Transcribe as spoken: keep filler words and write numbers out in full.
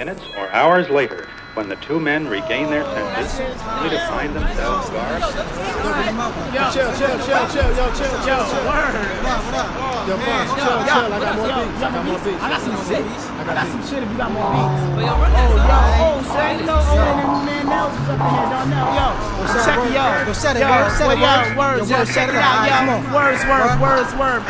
minutes or hours later, when the two men regain their senses, only to find themselves garbed. Yo, chill, chill, chill, chill, yo, chill, chill, chill. Word. Yo, boss, chill, chill. I got more beats. I got more beats. I got some shit. I got some shit if you got more beats. Oh, yo, oh, son, you know, oh, and man, Nels is up in here, don't know. Yo, check it, yo. Yo, set it, yo, word, set it, yo, word. words, Yo, yo, word, check set it it out, out. yo. Words, words, words, words.